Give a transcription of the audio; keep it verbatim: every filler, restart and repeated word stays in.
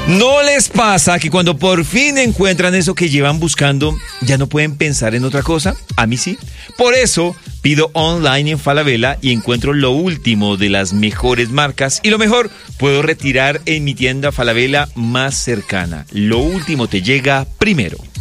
¿No les pasa que cuando por fin encuentran eso que llevan buscando, ya no pueden pensar en otra cosa? A mí sí. Por eso pido online en Falabella y encuentro lo último de las mejores marcas. Y lo mejor, puedo retirar en mi tienda Falabella más cercana. Lo último te llega primero.